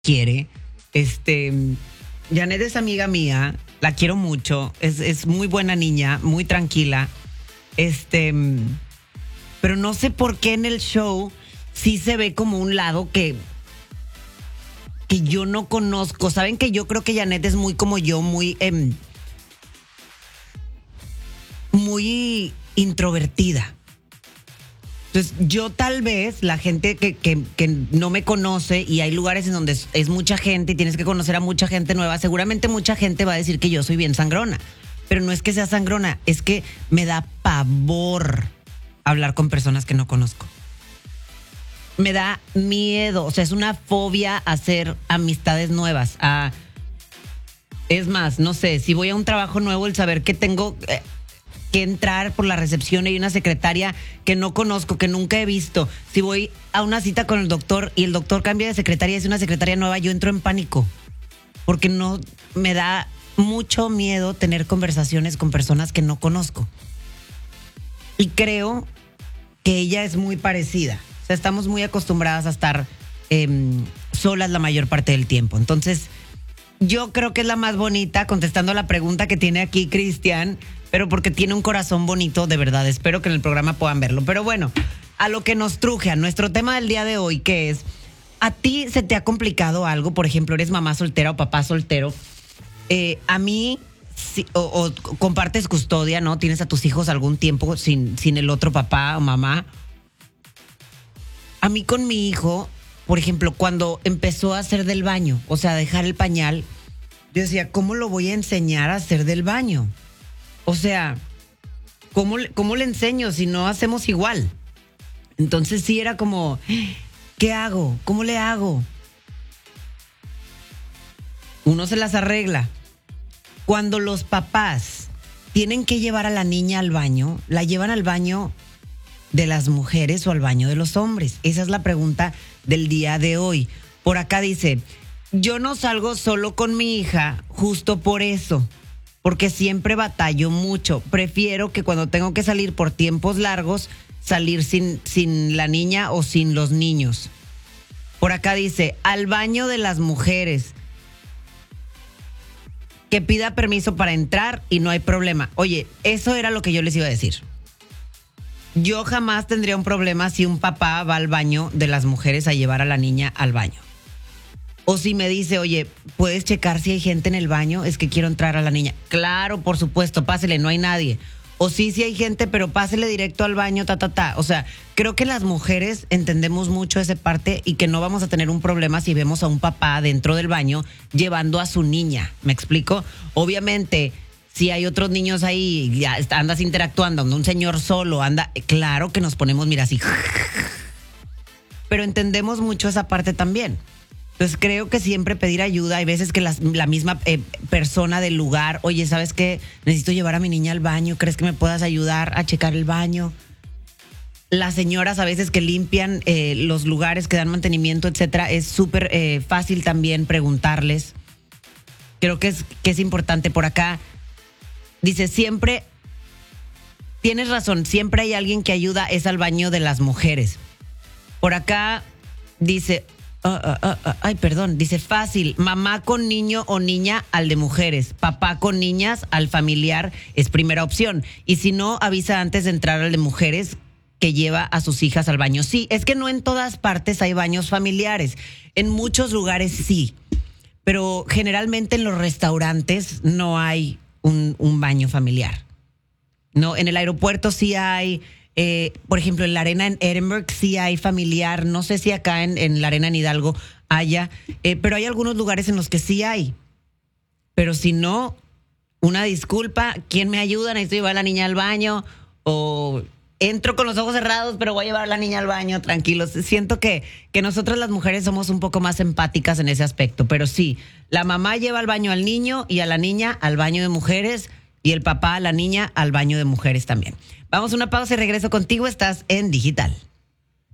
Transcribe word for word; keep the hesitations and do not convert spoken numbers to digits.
quiere. Este, Janet es amiga mía, la quiero mucho, es, es muy buena niña, muy tranquila. Este, pero no sé por qué en el show sí se ve como un lado que que yo no conozco. Saben que yo creo que Janet es muy como yo, muy eh, muy introvertida. Entonces, yo tal vez, la gente que, que, que no me conoce, y hay lugares en donde es, es mucha gente y tienes que conocer a mucha gente nueva, seguramente mucha gente va a decir que yo soy bien sangrona. Pero no es que sea sangrona, es que me da pavor hablar con personas que no conozco. Me da miedo, o sea, es una fobia hacer amistades nuevas. A, es más, no sé, si voy a un trabajo nuevo, el saber que tengo... Eh, que entrar por la recepción y hay una secretaria que no conozco, que nunca he visto. Si voy a una cita con el doctor y el doctor cambia de secretaria y es una secretaria nueva, yo entro en pánico. Porque no, me da mucho miedo tener conversaciones con personas que no conozco. Y creo que ella es muy parecida. O sea, estamos muy acostumbradas a estar eh, solas la mayor parte del tiempo. Entonces, yo creo que es la más bonita, contestando a la pregunta que tiene aquí Cristian, pero porque tiene un corazón bonito, de verdad. Espero que en el programa puedan verlo. Pero bueno, a lo que nos truje, a nuestro tema del día de hoy, que es, ¿a ti se te ha complicado algo? Por ejemplo, ¿eres mamá soltera o papá soltero? Eh, a mí, si, o, o compartes custodia, ¿no? Tienes a tus hijos algún tiempo sin, sin el otro papá o mamá. A mí con mi hijo, por ejemplo, cuando empezó a hacer del baño, o sea, a dejar el pañal, yo decía, ¿cómo lo voy a enseñar a hacer del baño? O sea, ¿cómo, ¿cómo le enseño si no hacemos igual? Entonces sí era como, ¿qué hago? ¿Cómo le hago? Uno se las arregla. Cuando los papás tienen que llevar a la niña al baño, ¿la llevan al baño de las mujeres o al baño de los hombres? Esa es la pregunta del día de hoy. Por acá dice, yo no salgo solo con mi hija justo por eso. Porque siempre batallo mucho. Prefiero que cuando tengo que salir por tiempos largos, salir sin, sin la niña o sin los niños. Por acá dice, al baño de las mujeres. Que pida permiso para entrar y no hay problema. Oye, eso era lo que yo les iba a decir. Yo jamás tendría un problema si un papá va al baño de las mujeres a llevar a la niña al baño. O si me dice, oye, ¿puedes checar si hay gente en el baño? Es que quiero entrar a la niña. Claro, por supuesto, pásele, no hay nadie. O sí, sí hay gente, pero pásele directo al baño, ta, ta, ta. O sea, creo que las mujeres entendemos mucho esa parte y que no vamos a tener un problema si vemos a un papá dentro del baño llevando a su niña. ¿Me explico? Obviamente, si hay otros niños ahí, ya andas interactuando, un señor solo, anda, claro que nos ponemos, mira, así. Pero entendemos mucho esa parte también. Entonces creo que siempre pedir ayuda. Hay veces que las, la misma eh, persona del lugar, oye, ¿sabes qué? Necesito llevar a mi niña al baño. ¿Crees que me puedas ayudar a checar el baño? Las señoras a veces que limpian eh, los lugares, que dan mantenimiento, etcétera, es súper eh, fácil también preguntarles. Creo que es, que es importante. Por acá dice, siempre, tienes razón, siempre hay alguien que ayuda, es al baño de las mujeres. Por acá dice... Uh, uh, uh, uh, ay, perdón, dice fácil, mamá con niño o niña al de mujeres, papá con niñas al familiar es primera opción, y si no, avisa antes de entrar al de mujeres que lleva a sus hijas al baño. Sí, es que no en todas partes hay baños familiares, en muchos lugares sí, pero generalmente en los restaurantes no hay un, un baño familiar. No, en el aeropuerto sí hay... Eh, por ejemplo, en la arena en Edinburgh sí hay familiar. No sé si acá en, en la arena en Hidalgo haya, eh, pero hay algunos lugares en los que sí hay. Pero si no, una disculpa, ¿quién me ayuda? Necesito llevar a la niña al baño, o entro con los ojos cerrados, pero voy a llevar a la niña al baño, tranquilos. Siento que, que nosotras las mujeres somos un poco más empáticas en ese aspecto, pero sí, la mamá lleva al baño al niño y a la niña al baño de mujeres, y el papá a la niña al baño de mujeres también. Vamos a una pausa y regreso contigo. Estás en Digital.